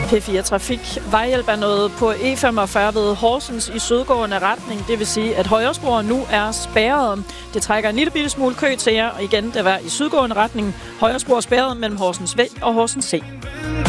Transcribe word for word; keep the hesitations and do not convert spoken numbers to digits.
P fire Trafik. Vejhjælp er nået på E femogfyrre ved Horsens i sydgående retning. Det vil sige, at højrespor nu er spærret. Det trækker en lille bitte smule kø til jer, og igen, det var i sydgående retning. Højrespor spærret mellem Horsens V og Horsens C.